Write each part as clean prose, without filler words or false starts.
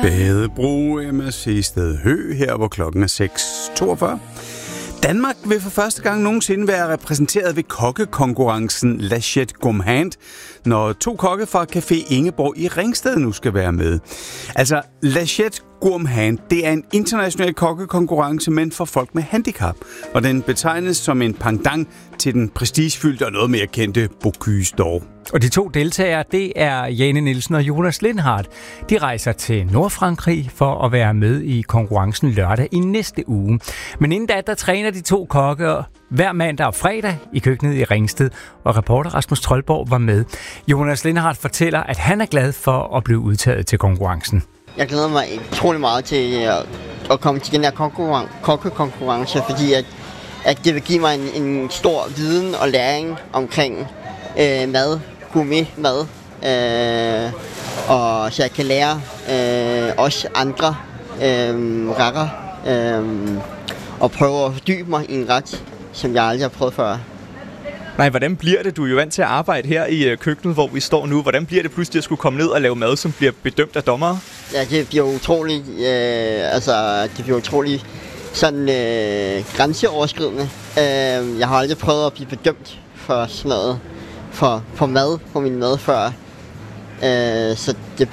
Badebro, MSC Sted Hø, her hvor klokken er 6:42. Danmark vil for første gang nogensinde være repræsenteret ved kokkekonkurrencen La Chette Gourmand, når 2 kokke fra Café Ingeborg i Ringsted nu skal være med. Altså, La Chette Gourmand, det er en international kokkekonkurrence, men for folk med handicap, og den betegnes som en pendant til den prestigefyldte og noget mere kendte Bocuse d'Or. Og de 2 deltagere, det er Jane Nielsen og Jonas Lindhardt. De rejser til Nordfrankrig for at være med i konkurrencen lørdag i næste uge. Men inden da, der træner de 2 kokke hver mandag og fredag i køkkenet i Ringsted, og reporter Rasmus Troldborg var med. Jonas Lindhardt fortæller, at han er glad for at blive udtaget til konkurrencen. Jeg glæder mig utrolig meget til at komme til den her kokkekonkurrence, fordi at det vil give mig en stor viden og læring omkring mad, gourmet-mad, og så jeg kan lære også andre retter og prøve at fordybe mig i en ret, som jeg aldrig har prøvet før. Nej, hvordan bliver det? Du er jo vant til at arbejde her i køkkenet, hvor vi står nu. Hvordan bliver det pludselig at skulle komme ned og lave mad, som bliver bedømt af dommere? Ja, det bliver utroligt, sådan grænseoverskridende. Jeg har aldrig prøvet at blive bedømt for sådan noget, for mad, for min mad før. Så det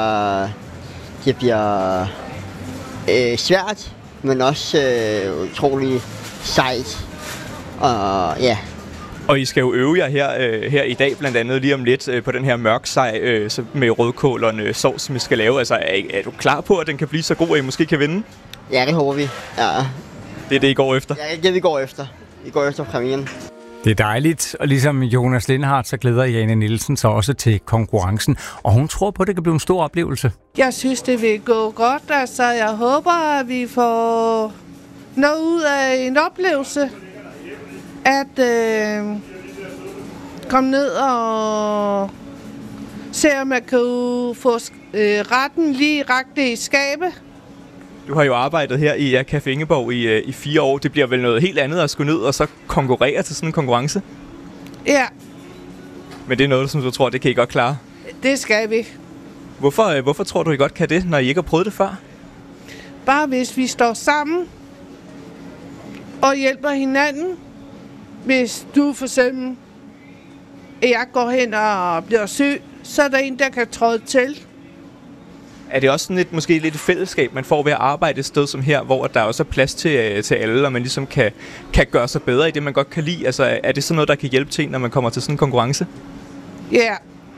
bliver svært, men også utrolig sejt. Og ja. Og I skal jo øve jer her i dag, blandt andet lige om lidt på den her mørksej med rødkål og en sovs, som I skal lave. Altså, er du klar på, at den kan blive så god, at I måske kan vinde? Ja, det håber vi. Ja. Det er det, I går efter? Ja, det er det, vi går efter. Vi går efter premieren. Det er dejligt, og ligesom Jonas Lindhardt, så glæder Jane Nielsen sig også til konkurrencen, og hun tror på, at det kan blive en stor oplevelse. Jeg synes, det vil gå godt, altså jeg håber, at vi får noget ud af en oplevelse, at komme ned og se, om man kan få retten lige rakt i skabet. Du har jo arbejdet her i Café Ingeborg i 4 år. Det bliver vel noget helt andet at skulle ned og så konkurrere til sådan en konkurrence? Ja. Men det er noget, som du tror, det kan I godt klare? Det skal vi. Hvorfor tror du, I godt kan det, når I ikke har prøvet det før? Bare hvis vi står sammen og hjælper hinanden. Hvis du for eksempel, jeg går hen og bliver syg, så er der en, der kan træde til. Er det også sådan måske lidt et fællesskab, man får ved at arbejde et sted som her, hvor der også er plads til alle, og man ligesom kan gøre sig bedre i det, man godt kan lide? Altså, er det sådan noget, der kan hjælpe til, når man kommer til sådan en konkurrence? Ja. Yeah.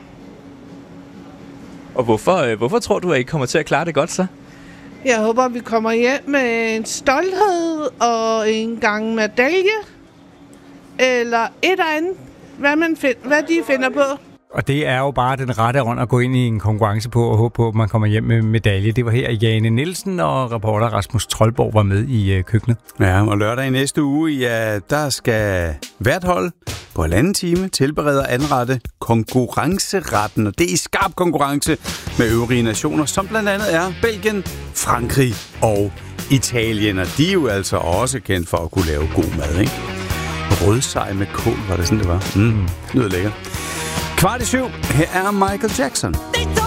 Og hvorfor tror du, at I kommer til at klare det godt så? Jeg håber, vi kommer hjem med en stolthed og en gang medalje. Eller et eller andet, hvad de finder på. Og det er jo bare den rette ånd at gå ind i en konkurrence på og håbe på, at man kommer hjem med medalje. Det var her Jane Nielsen, og reporter Rasmus Troldborg var med i køkkenet. Ja, og lørdag i næste uge, ja, der skal hvert hold på 1,5 time tilberede og anrette konkurrenceretten. Og det er i skarp konkurrence med øvrige nationer, som blandt andet er Belgien, Frankrig og Italien. Og de er jo altså også kendt for at kunne lave god mad, ikke? Rødsej med kål, var det sådan, det var? Lyder lækkert. 6:15. Her er Michael Jackson.